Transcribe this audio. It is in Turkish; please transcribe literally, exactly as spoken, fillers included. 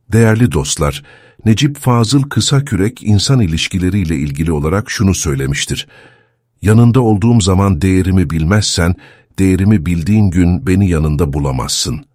Değerli dostlar, Necip Fazıl Kısakürek insan ilişkileriyle ilgili olarak şunu söylemiştir. Yanında olduğum zaman değerimi bilmezsen, değerimi bildiğin gün beni yanında bulamazsın.